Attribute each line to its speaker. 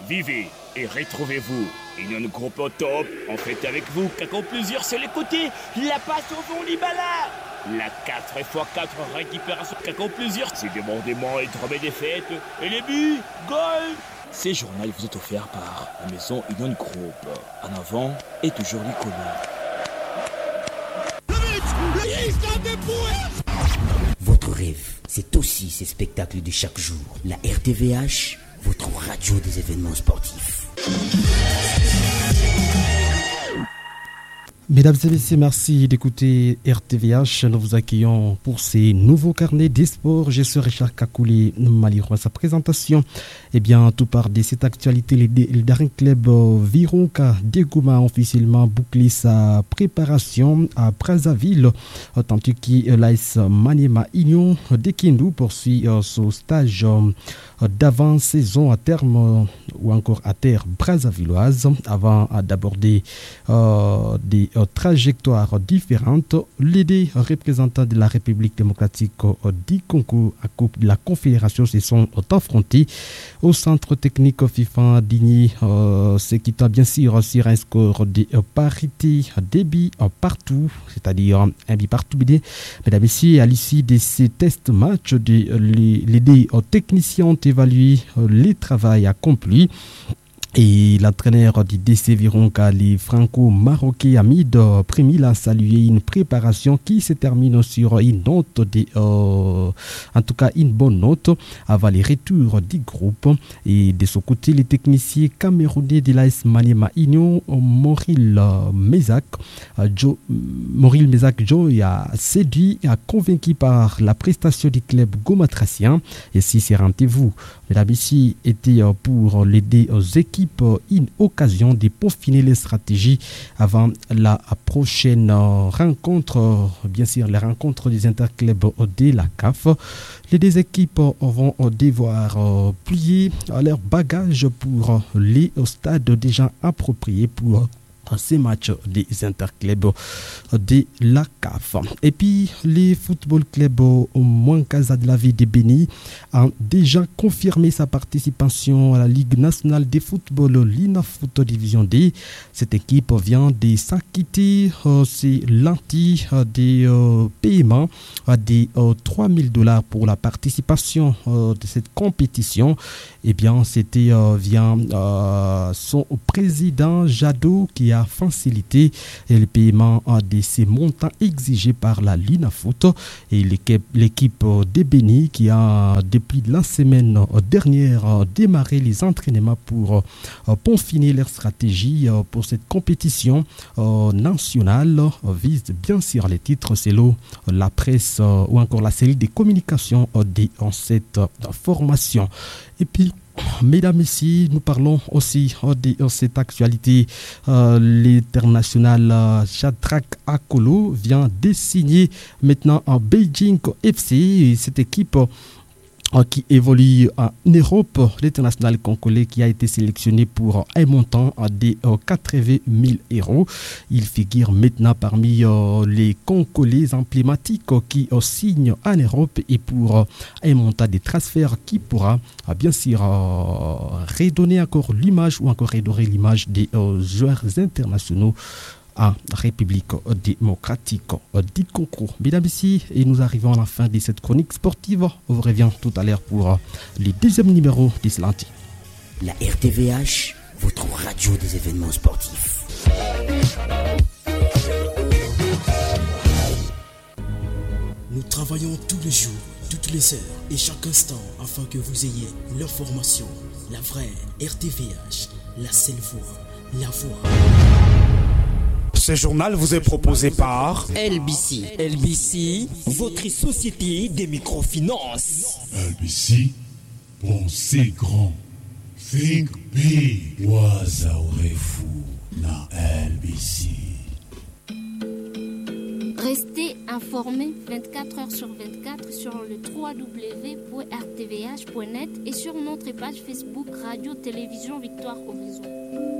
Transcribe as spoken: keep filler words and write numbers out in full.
Speaker 1: Vivez et retrouvez-vous. Union Groupe au top, en fait avec vous, Kako plusieurs sur les côtés, la passe au fond Libala. La quatre fois quatre récupération Kako plusieurs, c'est débordement et drôme des fêtes, et les buts, goal. Ces journaux vous est offert par la maison Union Group. En avant et toujours l'icône.
Speaker 2: Votre rêve, c'est aussi ces spectacles de chaque jour. La R T V H, votre radio des événements sportifs.
Speaker 3: Mesdames et messieurs, merci d'écouter R T V H. Nous vous accueillons pour ces nouveaux carnets des sports. Je suis Richard Kakouli Maliro. Sa présentation, eh bien, tout part de cette actualité. Le dernier club Vironka Degouma a officiellement bouclé sa préparation à Brazzaville, tandis que l'A S Maniema Union de Kindu poursuit son stage d'avant-saison à terme ou encore à terre brazzavilloise avant d'aborder euh, des euh, trajectoires différentes. Les deux représentants de la République démocratique euh, du Congo à Coupe de la Confédération se sont affrontés au centre technique FIFA d'Igny, euh, ce qui t'a bien sûr sur un score de euh, parité débit euh, partout, c'est-à-dire un but partout. Mesdames et messieurs, à l'issue de ces tests matchs, de, euh, les, les deux euh, techniciens ont évalué euh, les travaux accomplis. Et l'entraîneur du D C Vironka, les franco-marocains Hamid Prémil, a salué une préparation qui se termine sur une note, de, euh, en tout cas une bonne note, avant les retours du groupe. Et de son côté, les techniciens camerounais de l'A S Maniema Union, Moril Mezak, Joe, Moril Mezak Joe a séduit et a convaincu par la prestation du club gomatracien. Et si c'est rendez-vous, mesdames et messieurs, était pour l'aider aux équipes une occasion de peaufiner les stratégies avant la prochaine rencontre, bien sûr la rencontre des interclubs de la C A F. Les deux équipes vont devoir plier leur bagage pour les stades déjà appropriés pour ces matchs des interclubs de la C A F. Et puis, les football clubs au Mouankasa de la ville de Béni ont déjà confirmé sa participation à la Ligue nationale de football, l'INAFoot Division D. Cette équipe vient de s'acquitter euh, ses lentilles euh, des euh, paiements à des euh, trois mille dollars pour la participation euh, de cette compétition. Eh bien, c'était euh, via euh, son président Jadot qui a facilité le paiement de ces montants exigés par la LINAFoot et l'équipe, l'équipe de Béni qui a depuis la semaine dernière démarré les entraînements pour peaufiner leur stratégie pour cette compétition nationale vise bien sûr les titres selon la presse ou encore la cellule de communication de cette formation. Et puis, mesdames et messieurs, nous parlons aussi de cette actualité. Euh, l'international euh, Shadrack Akolo vient de signer maintenant en Beijing F C. Et cette équipe euh, qui évolue en Europe, l'international congolais qui a été sélectionné pour un montant de quatre-vingt mille euros. Il figure maintenant parmi les Congolais emblématiques qui signent en Europe et pour un montant de transfert qui pourra bien sûr redonner encore l'image ou encore redorer l'image des joueurs internationaux en République démocratique du Congo. Mesdames et messieurs, et nous arrivons à la fin de cette chronique sportive. On vous revient tout à l'heure pour le deuxième numéro d'Islandi.
Speaker 2: La R T V H, votre radio des événements sportifs.
Speaker 4: Nous travaillons tous les jours, toutes les heures et chaque instant afin que vous ayez l'information, la vraie R T V H, la seule voix, la voix.
Speaker 5: Ce journal vous est proposé par
Speaker 2: L B C.
Speaker 6: L B C, votre société des microfinances.
Speaker 7: L B C, pensez grand. Think big. Wazaourefu na L B C.
Speaker 8: Restez informés vingt-quatre heures sur vingt-quatre sur le w w w point r t v h point net et sur notre page Facebook Radio Télévision Victoire Horizon.